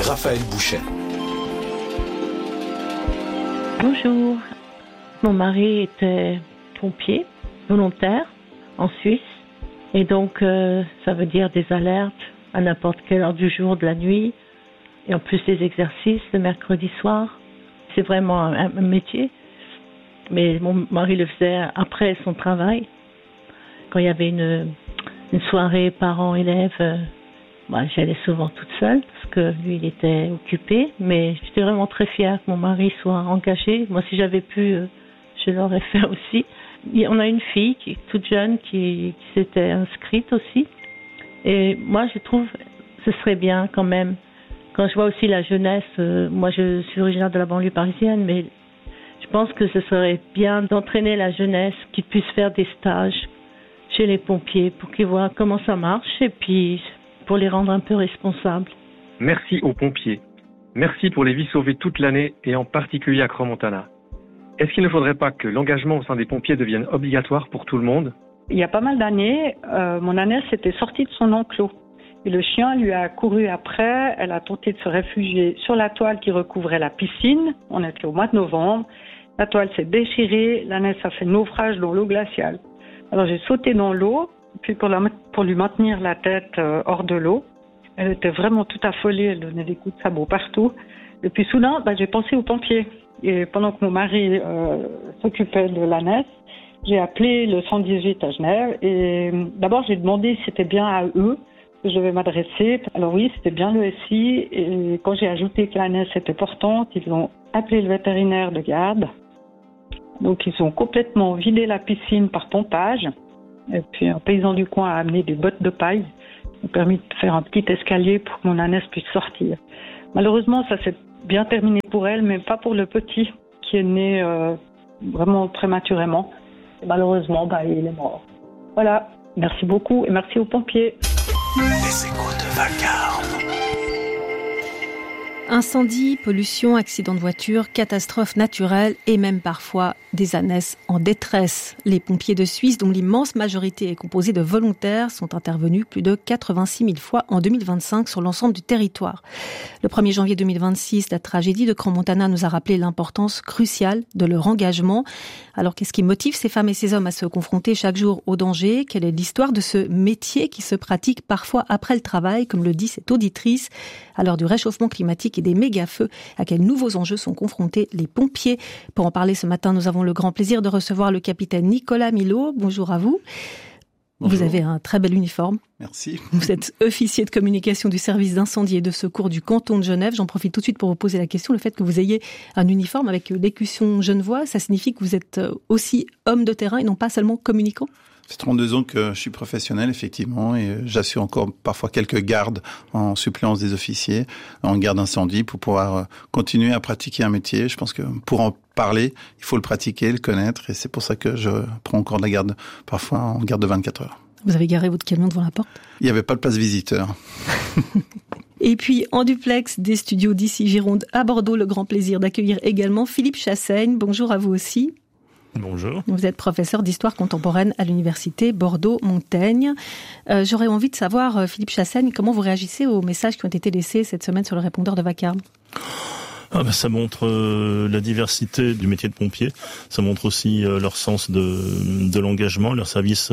Raphaël Bouchet. Bonjour. Mon mari était pompier volontaire en Suisse. Et donc, ça veut dire des alertes à n'importe quelle heure du jour, de la nuit. Et en plus, des exercices le mercredi soir. C'est vraiment un métier. Mais mon mari le faisait après son travail. Quand il y avait une soirée parents-élèves, j'allais souvent toute seule parce que lui, il était occupé. Mais j'étais vraiment très fière que mon mari soit engagé. Moi, si j'avais pu, je l'aurais fait aussi. On a une fille qui est toute jeune qui s'était inscrite aussi. Et moi, je trouve que ce serait bien quand même. Quand je vois aussi la jeunesse, moi je suis originaire de la banlieue parisienne, mais je pense que ce serait bien d'entraîner la jeunesse, qu'ils puissent faire des stages chez les pompiers pour qu'ils voient comment ça marche et puis pour les rendre un peu responsables. Merci aux pompiers. Merci pour les vies sauvées toute l'année et en particulier à Crans-Montana. Est-ce qu'il ne faudrait pas que l'engagement au sein des pompiers devienne obligatoire pour tout le monde ? Il y a pas mal d'années, mon ânesse était sortie de son enclos. Et le chien lui a couru après. Elle a tenté de se réfugier sur la toile qui recouvrait la piscine. On était au mois de novembre. La toile s'est déchirée. L'ânesse a fait naufrage dans l'eau glaciale. Alors j'ai sauté dans l'eau, puis pour lui maintenir la tête hors de l'eau. Elle était vraiment toute affolée. Elle donnait des coups de sabot partout. Et puis soudain, j'ai pensé aux pompiers. Et pendant que mon mari s'occupait de l'ânesse, j'ai appelé le 118 à Genève. Et d'abord, j'ai demandé si c'était bien à eux que je devais m'adresser. Alors oui, c'était bien le SI. Et quand j'ai ajouté que l'ânesse était portante, ils ont appelé le vétérinaire de garde. Donc ils ont complètement vidé la piscine par pompage. Et puis un paysan du coin a amené des bottes de paille. Ça a permis de faire un petit escalier pour que mon ânesse puisse sortir. Malheureusement, ça s'est bien terminé pour elle, mais pas pour le petit qui est né vraiment prématurément. Et malheureusement, il est mort. Voilà. Merci beaucoup et merci aux pompiers. Les échos de Vacarme. Incendie, pollution, accidents de voiture, catastrophes naturelles et même parfois des ânesses en détresse. Les pompiers de Suisse, dont l'immense majorité est composée de volontaires, sont intervenus plus de 86 000 fois en 2025 sur l'ensemble du territoire. Le 1er janvier 2026, la tragédie de Crans-Montana nous a rappelé l'importance cruciale de leur engagement. Alors qu'est-ce qui motive ces femmes et ces hommes à se confronter chaque jour au danger ? Quelle est l'histoire de ce métier qui se pratique parfois après le travail, comme le dit cette auditrice ? À l'heure du réchauffement climatique et des méga-feux, à quels nouveaux enjeux sont confrontés les pompiers ? Pour en parler ce matin, nous avons le grand plaisir de recevoir le capitaine Nicolas Milot. Bonjour à vous. Bonjour. Vous avez un très bel uniforme. Merci. Vous êtes officier de communication du service d'incendie et de secours du canton de Genève. J'en profite tout de suite pour vous poser la question. Le fait que vous ayez un uniforme avec l'écusson genevois, ça signifie que vous êtes aussi homme de terrain et non pas seulement communicant ? C'est 32 ans que je suis professionnel, effectivement, et j'assure encore parfois quelques gardes en suppléance des officiers, en garde incendie, pour pouvoir continuer à pratiquer un métier. Je pense que pour en parler, il faut le pratiquer, le connaître, et c'est pour ça que je prends encore de la garde, parfois en garde de 24 heures. Vous avez garé votre camion devant la porte ? Il n'y avait pas de place visiteur. Et puis, en duplex des studios d'ici Gironde à Bordeaux, le grand plaisir d'accueillir également Philippe Chassaigne. Bonjour à vous aussi. Bonjour. Vous êtes professeur d'histoire contemporaine à l'université Bordeaux-Montaigne. J'aurais envie de savoir, Philippe Chassaigne, comment vous réagissez aux messages qui ont été laissés cette semaine sur le répondeur de Vacarme ? Ça montre la diversité du métier de pompier. Ça montre aussi leur sens de l'engagement, leur service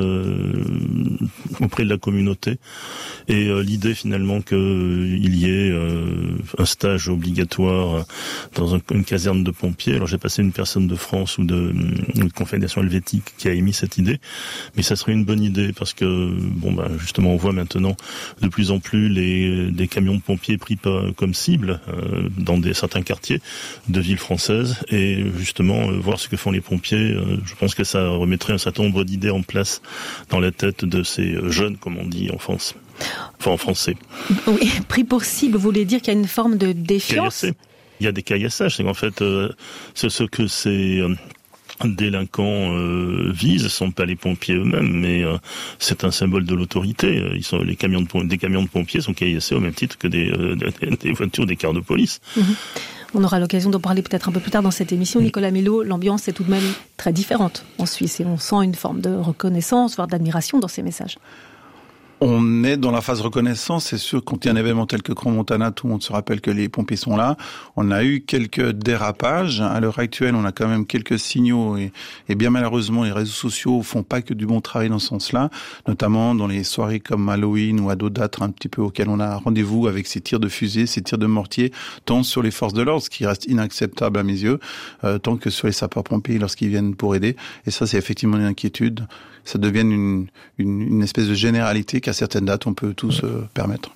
auprès de la communauté. Et l'idée finalement qu'il y ait un stage obligatoire dans une caserne de pompiers. Alors j'ai passé une personne de France ou de Confédération helvétique qui a émis cette idée. Mais ça serait une bonne idée parce que justement on voit maintenant de plus en plus des camions de pompiers pris comme cible dans certains quartiers de villes françaises et justement voir ce que font les pompiers, je pense que ça remettrait un certain nombre d'idées en place dans la tête de ces jeunes, comme on dit en France, enfin en français. Oui, pris pour cible, vous voulez dire qu'il y a une forme de défiance ? Il y a des caillassages, c'est qu'en fait ce que ces délinquants visent sont pas les pompiers eux-mêmes, mais c'est un symbole de l'autorité. Des camions de pompiers sont caillassés au même titre que des voitures, des cars de police. Mmh. On aura l'occasion d'en parler peut-être un peu plus tard dans cette émission. Nicolas Milot, l'ambiance est tout de même très différente en Suisse et on sent une forme de reconnaissance, voire d'admiration dans ces messages. On est dans la phase reconnaissance. C'est sûr, quand il y a un événement tel que Crans-Montana, tout le monde se rappelle que les pompiers sont là. On a eu quelques dérapages. À l'heure actuelle, on a quand même quelques signaux et bien malheureusement, les réseaux sociaux font pas que du bon travail dans ce sens-là, notamment dans les soirées comme Halloween ou à d'autres dates un petit peu auxquelles on a rendez-vous avec ces tirs de fusée, ces tirs de mortier, tant sur les forces de l'ordre, ce qui reste inacceptable à mes yeux, tant que sur les sapeurs-pompiers lorsqu'ils viennent pour aider. Et ça, c'est effectivement une inquiétude. Ça devienne une espèce de généralité qu'à certaines dates, on peut tous permettre.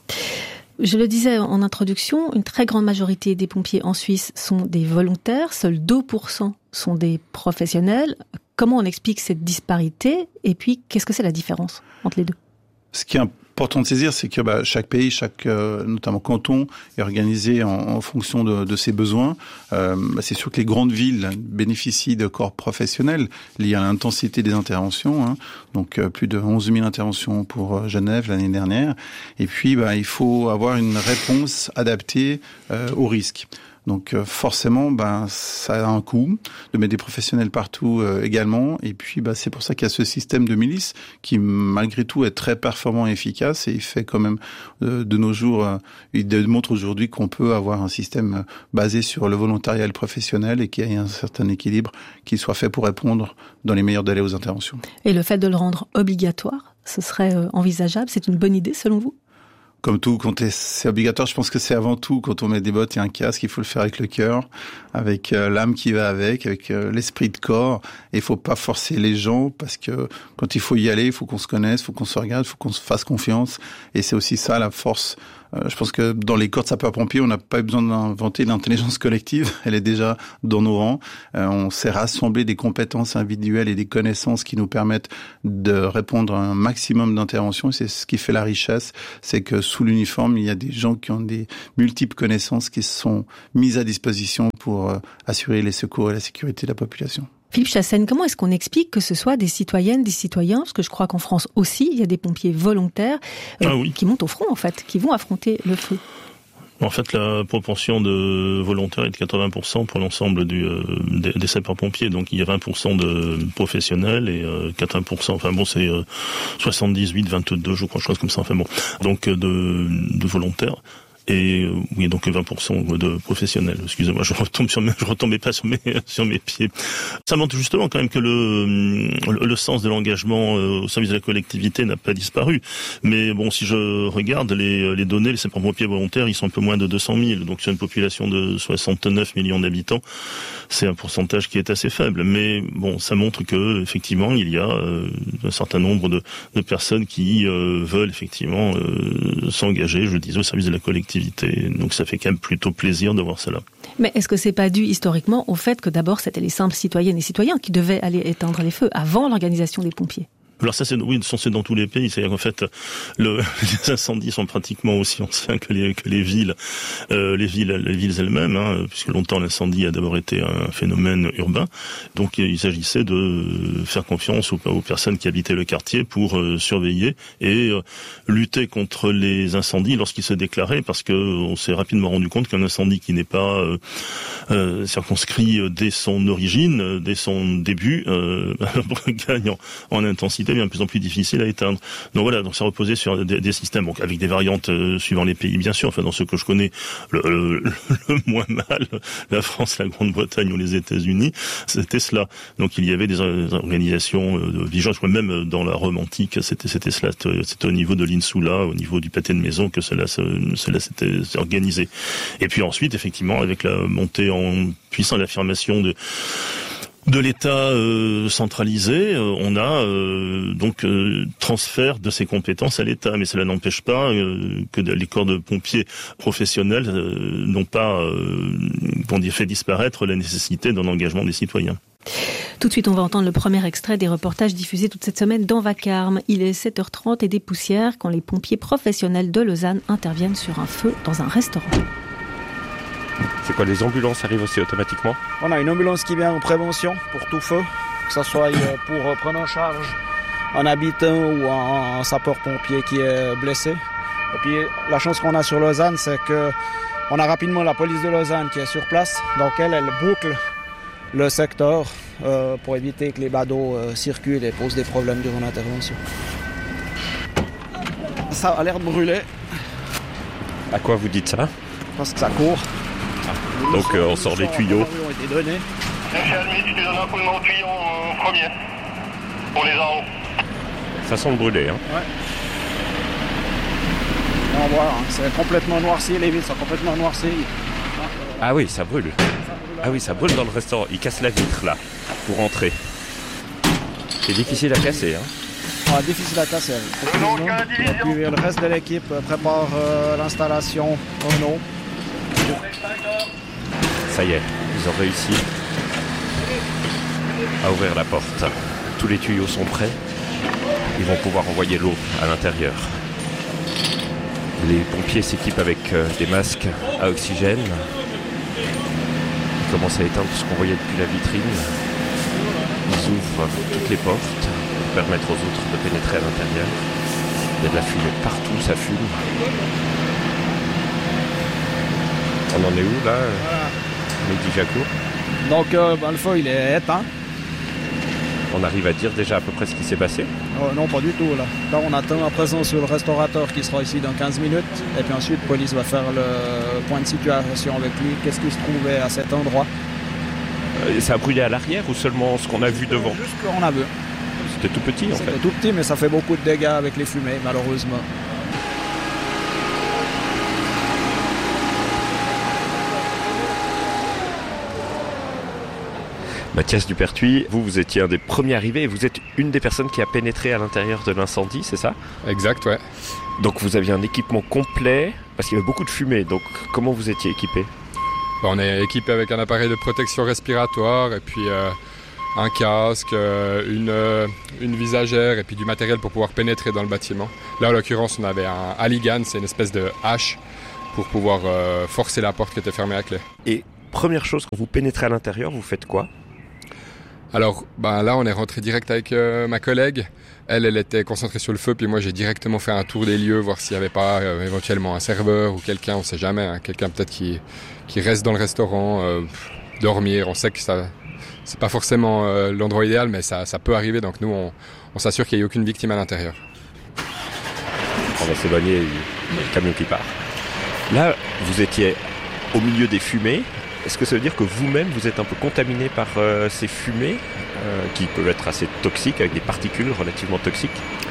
Je le disais en introduction, une très grande majorité des pompiers en Suisse sont des volontaires, seuls 2% sont des professionnels. Comment on explique cette disparité et puis qu'est-ce que c'est la différence entre les deux ? Ce qui est important de saisir, c'est que chaque pays, notamment canton, est organisé en fonction de ses besoins. C'est sûr que les grandes villes bénéficient de corps professionnels liés à l'intensité des interventions. Donc plus de 11 000 interventions pour Genève l'année dernière. Et puis il faut avoir une réponse adaptée aux risques. Donc forcément, ça a un coût de mettre des professionnels partout également. Et puis c'est pour ça qu'il y a ce système de milice qui malgré tout est très performant et efficace. Et il fait quand même de nos jours, il démontre aujourd'hui qu'on peut avoir un système basé sur le volontariat et le professionnel et qu'il y ait un certain équilibre qui soit fait pour répondre dans les meilleurs délais aux interventions. Et le fait de le rendre obligatoire, ce serait envisageable? C'est une bonne idée selon vous? Comme tout, c'est obligatoire, je pense que c'est avant tout, quand on met des bottes et un casque, il faut le faire avec le cœur, avec l'âme qui va avec l'esprit de corps. Et il faut pas forcer les gens, parce que quand il faut y aller, il faut qu'on se connaisse, il faut qu'on se regarde, il faut qu'on se fasse confiance. Et c'est aussi ça la force. Je pense que dans les corps de sapeurs-pompiers, on n'a pas eu besoin d'inventer l'intelligence collective. Elle est déjà dans nos rangs. On s'est rassemblé des compétences individuelles et des connaissances qui nous permettent de répondre à un maximum d'interventions. Et c'est ce qui fait la richesse. C'est que sous l'uniforme, il y a des gens qui ont des multiples connaissances qui sont mises à disposition pour assurer les secours et la sécurité de la population. Philippe Chassaigne, comment est-ce qu'on explique que ce soit des citoyennes, des citoyens, parce que je crois qu'en France aussi, il y a des pompiers volontaires qui montent au front, en fait, qui vont affronter le feu? En fait, la proportion de volontaires est de 80% pour l'ensemble des sapeurs-pompiers. Donc, il y a 20% de professionnels et 80%, enfin bon, c'est 78, 22, je crois, chose comme ça, enfin bon. Donc, de volontaires. Et oui, donc 20% de professionnels. Excusez-moi, je retombais pas sur mes pieds. Ça montre justement quand même que le sens de l'engagement au service de la collectivité n'a pas disparu. Mais bon, si je regarde les données, les sapeurs-pompiers volontaires, ils sont un peu moins de 200 000. Donc sur une population de 69 millions d'habitants, c'est un pourcentage qui est assez faible. Mais bon, ça montre que effectivement, il y a un certain nombre de personnes qui veulent effectivement s'engager, je le disais, au service de la collectivité. Donc ça fait quand même plutôt plaisir de voir cela. Mais est-ce que c'est pas dû historiquement au fait que d'abord c'était les simples citoyennes et citoyens qui devaient aller éteindre les feux avant l'organisation des pompiers? Alors ça, c'est dans tous les pays. C'est-à-dire qu'en fait, les incendies sont pratiquement aussi anciens que les villes, les villes elles-mêmes, puisque longtemps l'incendie a d'abord été un phénomène urbain. Donc il s'agissait de faire confiance aux personnes qui habitaient le quartier pour surveiller et lutter contre les incendies lorsqu'ils se déclaraient, parce que on s'est rapidement rendu compte qu'un incendie qui n'est pas circonscrit dès son origine, dès son début, gagne en intensité, bien de plus en plus difficile à éteindre. Donc voilà, donc ça reposait sur des systèmes, donc avec des variantes suivant les pays, bien sûr. Enfin, dans ce que je connais le moins mal, la France, la Grande-Bretagne ou les États-Unis, c'était cela. Donc il y avait des organisations de vigilance, même dans la Rome antique, c'était cela. C'était au niveau de l'Insula, au niveau du pâté de maison que cela s'était organisé. Et puis ensuite, effectivement, avec la montée en puissance, l'affirmation de l'État centralisé, on a donc transfert de ses compétences à l'État, mais cela n'empêche pas que les corps de pompiers professionnels n'ont pas fait disparaître la nécessité d'un engagement des citoyens. Tout de suite, on va entendre le premier extrait des reportages diffusés toute cette semaine dans Vacarme. Il est 7h30 et des poussières quand les pompiers professionnels de Lausanne interviennent sur un feu dans un restaurant. C'est quoi, les ambulances arrivent aussi automatiquement? On a une ambulance qui vient en prévention pour tout feu, que ce soit pour prendre en charge un habitant ou un sapeur-pompier qui est blessé. Et puis la chance qu'on a sur Lausanne, c'est qu'on a rapidement la police de Lausanne qui est sur place, donc elle boucle le secteur pour éviter que les badauds circulent et posent des problèmes durant l'intervention. Ça a l'air de brûler. À quoi vous dites ça? Parce que ça court. Donc on sort les tuyaux. Ont été donnés. Tu te donnes un coup de main au tuyau en premier. Pour les en haut. Ça sent le brûler. Hein. Ouais. On voit, c'est complètement noirci, les vitres sont complètement noircies. Ah oui, ça brûle. Ah oui, ça brûle dans le restaurant. Ils cassent la vitre là, pour entrer. C'est difficile à casser. Hein. Difficile à casser. Et puis le reste de l'équipe prépare l'installation en eau. Ça y est, ils ont réussi à ouvrir la porte. Tous les tuyaux sont prêts. Ils vont pouvoir envoyer l'eau à l'intérieur. Les pompiers s'équipent avec des masques à oxygène. Ils commencent à éteindre ce qu'on voyait depuis la vitrine. Ils ouvrent toutes les portes pour permettre aux autres de pénétrer à l'intérieur. Il y a de la fumée partout, ça fume. On en est où là, Mehdi Jacot? Donc le feu il est éteint. On arrive à dire déjà à peu près ce qui s'est passé? Non, pas du tout. Là, on attend à présent sur le restaurateur qui sera ici dans 15 minutes. Et puis ensuite, la police va faire le point de situation avec lui. Qu'est-ce qui se trouvait à cet endroit? Ça a brûlé à l'arrière ou seulement ce qu'on a vu devant? Juste ce qu'on a vu. C'était tout petit en fait? C'était tout petit, mais ça fait beaucoup de dégâts avec les fumées, malheureusement. Mathias Dupertuis, vous étiez un des premiers arrivés et vous êtes une des personnes qui a pénétré à l'intérieur de l'incendie, c'est ça? Exact, ouais. Donc vous aviez un équipement complet, parce qu'il y avait beaucoup de fumée, donc comment vous étiez équipé? On est équipé avec un appareil de protection respiratoire et puis un casque, une visagère et puis du matériel pour pouvoir pénétrer dans le bâtiment. Là, en l'occurrence, on avait un aligan, c'est une espèce de hache pour pouvoir forcer la porte qui était fermée à clé. Et première chose, quand vous pénétrez à l'intérieur, vous faites quoi? Alors là, on est rentré direct avec ma collègue. Elle était concentrée sur le feu, puis moi j'ai directement fait un tour des lieux, voir s'il n'y avait pas éventuellement un serveur ou quelqu'un, on ne sait jamais, hein, quelqu'un peut-être qui reste dans le restaurant, dormir. On sait que ça, c'est pas forcément l'endroit idéal, mais ça peut arriver, donc nous on s'assure qu'il n'y ait aucune victime à l'intérieur. On va s'éloigner du camion qui part. Là, vous étiez au milieu des fumées. Est-ce que ça veut dire que vous-même, vous êtes un peu contaminé par ces fumées qui peuvent être assez toxiques, avec des particules relativement toxiques?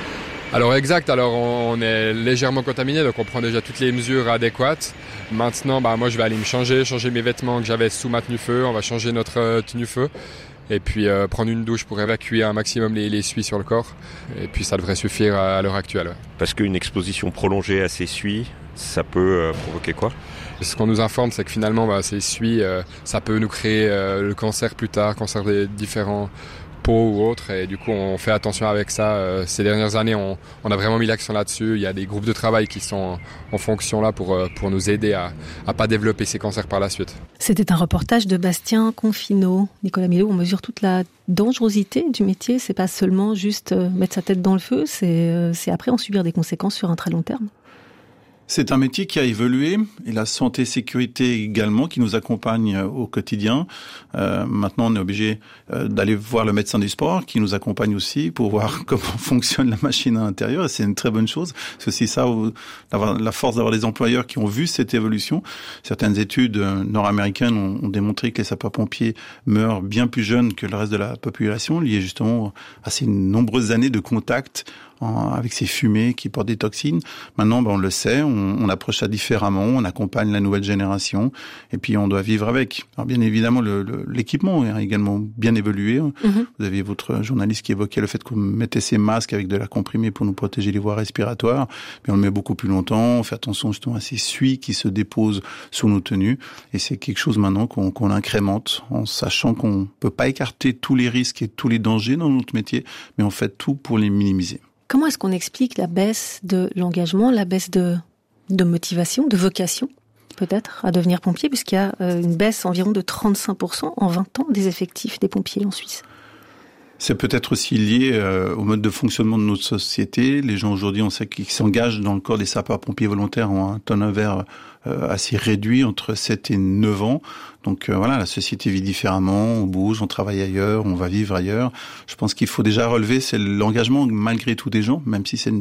Alors exact, alors on est légèrement contaminé, donc on prend déjà toutes les mesures adéquates. Maintenant, moi je vais aller me changer mes vêtements que j'avais sous ma tenue feu, on va changer notre tenue feu. Et puis prendre une douche pour évacuer un maximum les suies sur le corps. Et puis ça devrait suffire à l'heure actuelle. Ouais. Parce qu'une exposition prolongée à ces suies, ça peut provoquer quoi? Ce qu'on nous informe, c'est que finalement, ces suies, ça peut nous créer le cancer plus tard, cancer des différents peaux ou autres. Et du coup, on fait attention avec ça. Ces dernières années, on a vraiment mis l'accent là-dessus. Il y a des groupes de travail qui sont en fonction là pour nous aider à pas développer ces cancers par la suite. C'était un reportage de Bastien Confineau. Nicolas Milo, on mesure toute la dangerosité du métier. C'est pas seulement juste mettre sa tête dans le feu, c'est après en subir des conséquences sur un très long terme. C'est un métier qui a évolué et la santé et sécurité également qui nous accompagne au quotidien. Maintenant, on est obligé d'aller voir le médecin du sport qui nous accompagne aussi pour voir comment fonctionne la machine à l'intérieur. Et c'est une très bonne chose. C'est aussi ça, d'avoir la force d'avoir des employeurs qui ont vu cette évolution. Certaines études nord-américaines ont démontré que les sapeurs-pompiers meurent bien plus jeunes que le reste de la population, lié justement à ces nombreuses années de contact avec ces fumées qui portent des toxines. Maintenant, on le sait, on approche ça différemment, on accompagne la nouvelle génération et puis on doit vivre avec. Alors bien évidemment, l'équipement a également bien évolué. Mm-hmm. Vous aviez votre journaliste qui évoquait le fait qu'on mettait ces masques avec de la comprimée pour nous protéger les voies respiratoires, mais on le met beaucoup plus longtemps, on fait attention justement à ces suies qui se déposent sur nos tenues et c'est quelque chose maintenant qu'on incrémente en sachant qu'on peut pas écarter tous les risques et tous les dangers dans notre métier, mais on fait tout pour les minimiser. Comment est-ce qu'on explique la baisse de l'engagement, la baisse de motivation, de vocation, peut-être, à devenir pompier, puisqu'il y a une baisse environ de 35% en 20 ans des effectifs des pompiers en Suisse? C'est peut-être aussi lié au mode de fonctionnement de notre société. Les gens aujourd'hui, on sait qu'ils s'engagent dans le corps des sapeurs-pompiers volontaires ont un turnover assez réduit, entre 7 et 9 ans. Donc voilà, la société vit différemment, on bouge, on travaille ailleurs, on va vivre ailleurs. Je pense qu'il faut déjà relever, c'est l'engagement malgré tout des gens, même si c'est une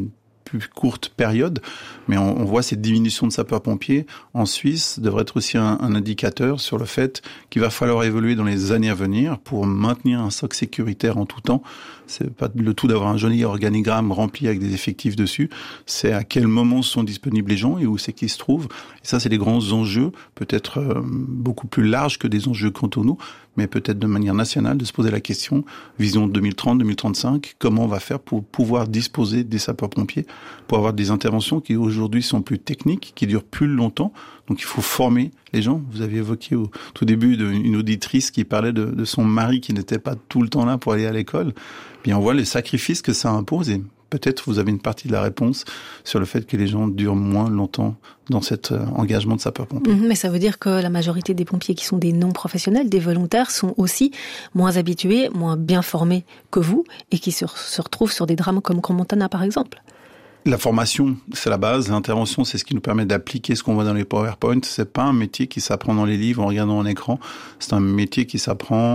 plus courte période, mais on voit cette diminution de sapeurs-pompiers en Suisse devrait être aussi un indicateur sur le fait qu'il va falloir évoluer dans les années à venir pour maintenir un socle sécuritaire en tout temps. C'est pas le tout d'avoir un joli organigramme rempli avec des effectifs dessus, c'est à quel moment sont disponibles les gens et où c'est qu'ils se trouvent. Et ça, c'est des grands enjeux, peut-être beaucoup plus larges que des enjeux cantonaux, mais peut-être de manière nationale, de se poser la question, vision 2030, 2035, comment on va faire pour pouvoir disposer des sapeurs-pompiers, pour avoir des interventions qui aujourd'hui sont plus techniques, qui durent plus longtemps. Donc il faut former les gens. Vous aviez évoqué au tout début une auditrice qui parlait de son mari qui n'était pas tout le temps là pour aller à l'école. Bien, on voit les sacrifices que ça impose et peut-être vous avez une partie de la réponse sur le fait que les gens durent moins longtemps dans cet engagement de sapeurs-pompiers. Mais ça veut dire que la majorité des pompiers qui sont des non-professionnels, des volontaires, sont aussi moins habitués, moins bien formés que vous et qui se retrouvent sur des drames comme Crans-Montana par exemple. La formation, c'est la base. L'intervention, c'est ce qui nous permet d'appliquer ce qu'on voit dans les PowerPoint. C'est pas un métier qui s'apprend dans les livres en regardant un écran. C'est un métier qui s'apprend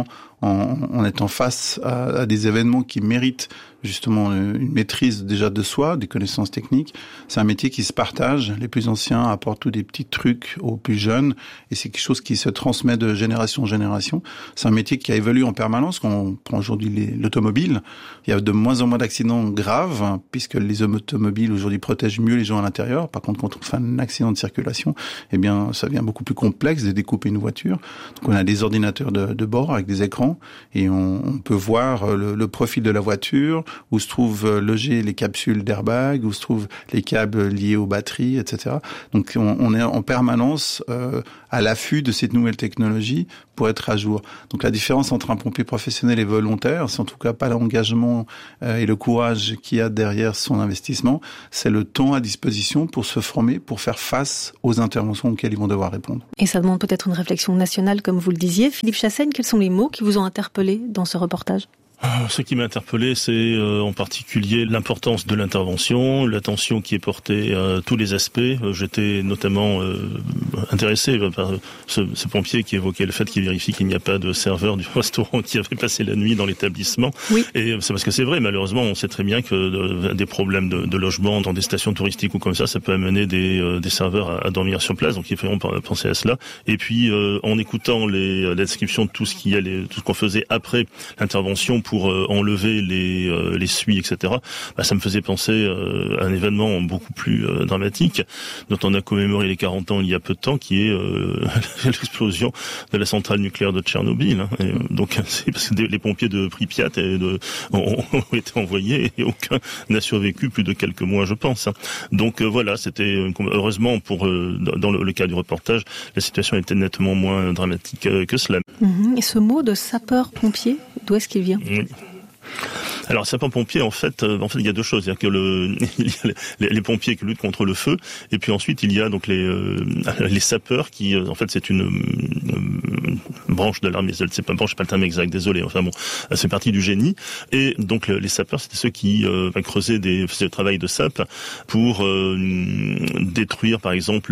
en étant face à des événements qui méritent justement une maîtrise déjà de soi, des connaissances techniques. C'est un métier qui se partage. Les plus anciens apportent tous des petits trucs aux plus jeunes et c'est quelque chose qui se transmet de génération en génération. C'est un métier qui a évolué en permanence. Quand on prend aujourd'hui l'automobile, il y a de moins en moins d'accidents graves puisque les automobiles aujourd'hui protègent mieux les gens à l'intérieur. Par contre, quand on fait un accident de circulation, eh bien, ça devient beaucoup plus complexe de découper une voiture. Donc, on a des ordinateurs de bord avec des écrans et on peut voir le profil de la voiture, où se trouvent logées les capsules d'airbag, où se trouvent les câbles liés aux batteries, etc. Donc on est en permanence à l'affût de cette nouvelle technologie pour être à jour. Donc la différence entre un pompier professionnel et volontaire, c'est en tout cas pas l'engagement et le courage qu'il y a derrière son investissement, c'est le temps à disposition pour se former, pour faire face aux interventions auxquelles ils vont devoir répondre. Et ça demande peut-être une réflexion nationale, comme vous le disiez. Philippe Chassaigne, quels sont les mots qui vous ont interpellé dans ce reportage ? Ce qui m'a interpellé, c'est en particulier l'importance de l'intervention, l'attention qui est portée à tous les aspects. J'étais notamment intéressé par ce pompier qui évoquait le fait qu'il vérifie qu'il n'y a pas de serveur du restaurant qui avait passé la nuit dans l'établissement. Oui. Et c'est parce que c'est vrai, malheureusement, on sait très bien que des problèmes de logement dans des stations touristiques ou comme ça peut amener des serveurs à dormir sur place. Donc il faut penser à cela. Et puis en écoutant la description de tout ce qu'on faisait après l'intervention pour enlever les suies, etc. Ça me faisait penser à un événement beaucoup plus dramatique dont on a commémoré les 40 ans il y a peu de temps, qui est l'explosion de la centrale nucléaire de Tchernobyl. Hein. Et, donc c'est parce que les pompiers de Pripyat ont été envoyés et aucun n'a survécu plus de quelques mois, je pense. Hein. Donc voilà, c'était heureusement dans le cas du reportage, la situation était nettement moins dramatique que cela. Et ce mot de sapeur-pompier, d'où est-ce qu'il vient ? Alors, sapeurs-pompiers, en fait, il y a deux choses. Il y a que il y a les pompiers qui luttent contre le feu, et puis ensuite il y a donc les sapeurs qui, en fait, c'est une branche de l'armée. C'est pas le terme exact. Désolé. Enfin bon, c'est partie du génie. Et donc les sapeurs, c'était ceux qui faisaient le travail de sape pour détruire, par exemple,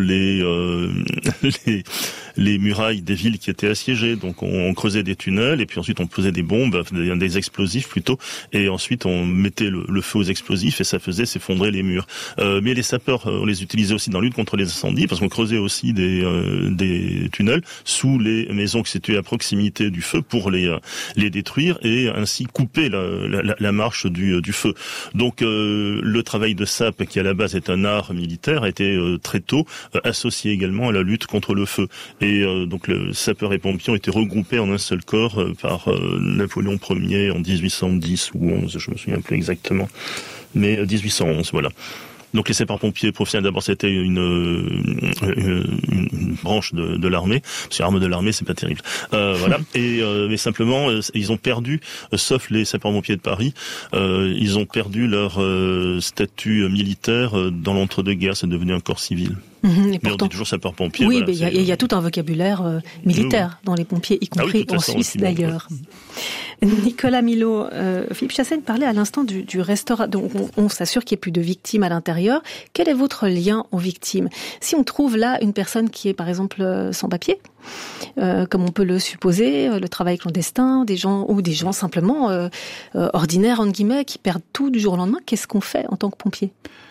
les murailles des villes qui étaient assiégées. Donc on creusait des tunnels et puis ensuite on posait des bombes, des explosifs plutôt, et ensuite on mettait le feu aux explosifs et ça faisait s'effondrer les murs. Mais les sapeurs, on les utilisait aussi dans la lutte contre les incendies parce qu'on creusait aussi des tunnels sous les maisons qui situaient à proximité du feu pour les détruire et ainsi couper la marche du feu. Donc le travail de sape, qui à la base est un art militaire, a été très tôt associé également à la lutte contre le feu. Et donc le sapeurs et pompiers ont été regroupés en un seul corps par Napoléon Ier en 1810 ou 11, je me souviens plus exactement, mais 1811, voilà. Donc les sapeurs-pompiers professionnels, d'abord c'était une branche de l'armée, parce que l'arme de l'armée c'est pas terrible. Voilà. Et mais simplement ils ont perdu, sauf les sapeurs-pompiers de Paris, ils ont perdu leur statut militaire dans l'entre-deux-guerres. C'est devenu un corps civil. Et pourtant, mais on dit toujours sapeurs-pompiers. Oui, voilà, il y a tout un vocabulaire militaire dans les pompiers, y compris en Suisse d'ailleurs. Nicolas Milot, Philippe Chassaigne parlait à l'instant du restaurant. Donc on s'assure qu'il n'y ait plus de victimes à l'intérieur. Quel est votre lien aux victimes ? Si on trouve là une personne qui est par exemple sans papier, comme on peut le supposer, le travail clandestin, des gens simplement ordinaires entre guillemets qui perdent tout du jour au lendemain, qu'est-ce qu'on fait en tant que pompier ?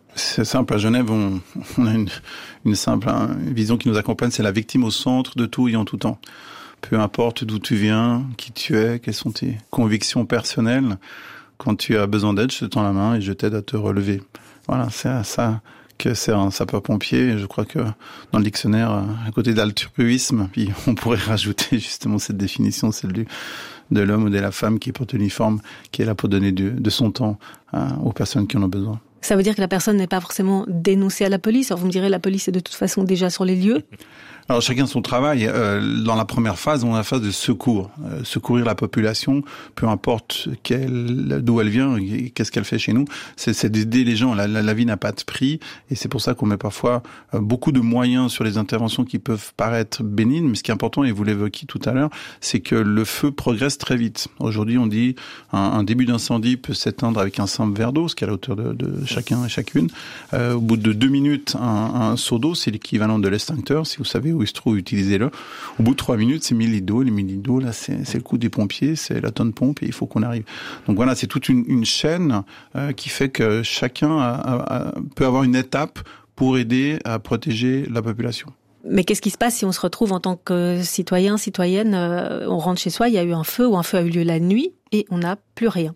C'est simple, à Genève, on a une simple vision qui nous accompagne, c'est la victime au centre de tout et en tout temps. Peu importe d'où tu viens, qui tu es, quelles sont tes convictions personnelles, quand tu as besoin d'aide, je te tends la main et je t'aide à te relever. Voilà, c'est à ça que c'est un sapeur-pompier. Et je crois que dans le dictionnaire, à côté d'altruisme, puis on pourrait rajouter justement cette définition, celle de l'homme ou de la femme qui porte l'uniforme, qui est là pour donner de son temps aux personnes qui en ont besoin. Ça veut dire que la personne n'est pas forcément dénoncée à la police. Alors vous me direz, la police est de toute façon déjà sur les lieux. Alors chacun son travail. Dans la première phase, on a la phase de secours. Secourir la population, peu importe d'où elle vient et qu'est-ce qu'elle fait chez nous. C'est d'aider les gens. La vie n'a pas de prix et c'est pour ça qu'on met parfois beaucoup de moyens sur les interventions qui peuvent paraître bénignes. Mais ce qui est important, et vous l'évoquiez tout à l'heure, c'est que le feu progresse très vite. Aujourd'hui, on dit un début d'incendie peut s'éteindre avec un simple verre d'eau, ce qui est à la hauteur de chacun et chacune. Au bout de 2 minutes, un seau d'eau, c'est l'équivalent de l'extincteur. Si vous savez où il se trouve, utilisez-le. Au bout de 3 minutes, c'est 1000 litres d'eau. Les 1000 litres d'eau, là, c'est le coup des pompiers, c'est la tonne pompe et il faut qu'on arrive. Donc voilà, c'est toute une chaîne qui fait que chacun peut avoir une étape pour aider à protéger la population. Mais qu'est-ce qui se passe si on se retrouve en tant que citoyen, citoyenne, on rentre chez soi, il y a eu un feu ou un feu a eu lieu la nuit et on n'a plus rien?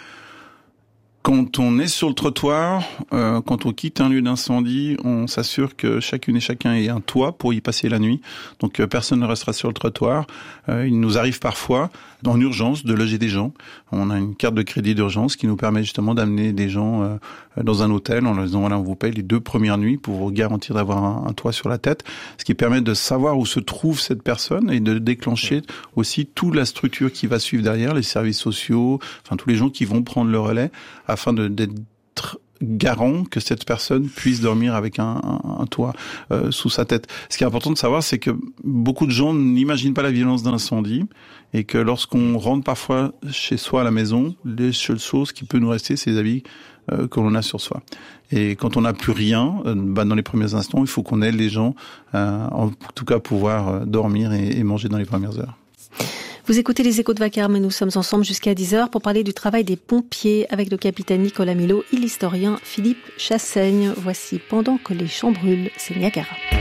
Quand on est sur le trottoir, quand on quitte un lieu d'incendie, on s'assure que chacune et chacun ait un toit pour y passer la nuit. Donc personne ne restera sur le trottoir. Il nous arrive parfois, en urgence, de loger des gens. On a une carte de crédit d'urgence qui nous permet justement d'amener des gens dans un hôtel en leur disant voilà, on vous paye les 2 premières nuits pour vous garantir d'avoir un toit sur la tête. Ce qui permet de savoir où se trouve cette personne et de déclencher aussi toute la structure qui va suivre derrière, les services sociaux, enfin tous les gens qui vont prendre le relais afin d'être garant que cette personne puisse dormir avec un toit sous sa tête. Ce qui est important de savoir, c'est que beaucoup de gens n'imaginent pas la violence d'un incendie et que lorsqu'on rentre parfois chez soi à la maison, les seules choses qui peuvent nous rester, c'est les habits que l'on a sur soi. Et quand on n'a plus rien, dans les premiers instants, il faut qu'on aide les gens, en tout cas pouvoir dormir et manger dans les premières heures. Vous écoutez les Échos de Vacarme et nous sommes ensemble jusqu'à 10h pour parler du travail des pompiers avec le capitaine Nicolas Milot et l'historien Philippe Chassaigne. Voici Pendant que les champs brûlent, c'est Niagara.